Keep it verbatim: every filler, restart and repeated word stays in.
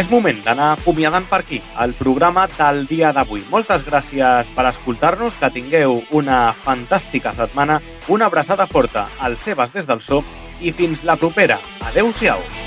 És moment d'anar acomiadant per aquí el programa del dia d'avui. Moltes gràcies per escoltar-nos, que tingueu una fantàstica setmana, una abraçada forta als Sebas des del So i fins la propera. Adéu-siau.